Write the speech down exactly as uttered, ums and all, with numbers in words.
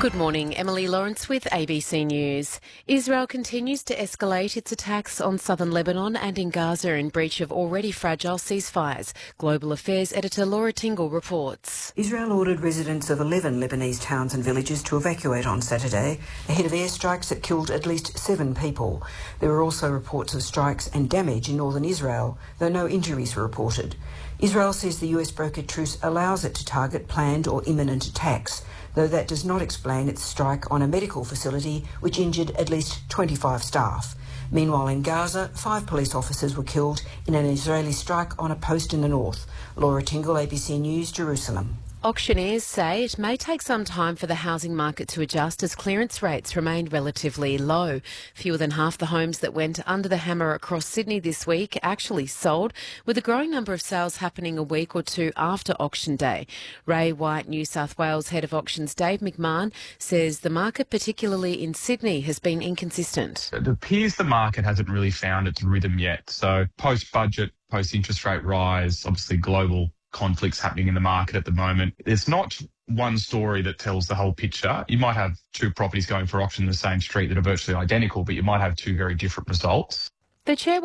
Good morning, Emily Lawrence with A B C News. Israel continues to escalate its attacks on southern Lebanon and in Gaza in breach of already fragile ceasefires. Global Affairs editor Laura Tingle reports. Israel ordered residents of eleven Lebanese towns and villages to evacuate on Saturday ahead of airstrikes that killed at least seven people. There were also reports of strikes and damage in northern Israel, though no injuries were reported. Israel says the U S brokered truce allows it to target planned or imminent attacks, though that does not explain its strike on a medical facility which injured at least twenty-five staff. Meanwhile, in Gaza, five police officers were killed in an Israeli strike on a post in the north. Laura Tingle, A B C News, Jerusalem. Auctioneers say it may take some time for the housing market to adjust as clearance rates remain relatively low. Fewer than half the homes that went under the hammer across Sydney this week actually sold, with a growing number of sales happening a week or two after auction day. Ray White, New South Wales Head of Auctions Dave McMahon, says the market, particularly in Sydney, has been inconsistent. It appears the market hasn't really found its rhythm yet. So post-budget, post-interest rate rise, obviously global conflicts happening in the market at the moment. There's not one story that tells the whole picture. You might have two properties going for auction in the same street that are virtually identical, but you might have two very different results. The chair